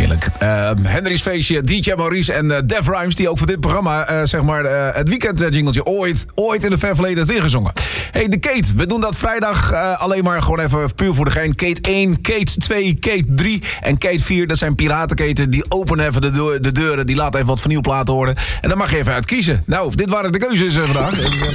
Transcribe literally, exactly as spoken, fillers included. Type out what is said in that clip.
Heerlijk. Uh, Henry's Feestje, D J Maurice en uh, Def Rhymes... die ook voor dit programma, uh, zeg maar, uh, het weekend-jingeltje... ooit, ooit in de ver verleden heeft ingezongen. Hey, de Kate. We doen dat vrijdag uh, alleen maar gewoon even puur voor de gein. Kate één, Kate twee, Kate drie en Kate vier. Dat zijn piratenketen. Die openen even de, de, de deuren. Die laten even wat vernieuwplaten horen. En dan mag je even uit kiezen. Nou, dit waren de keuzes uh, vandaag.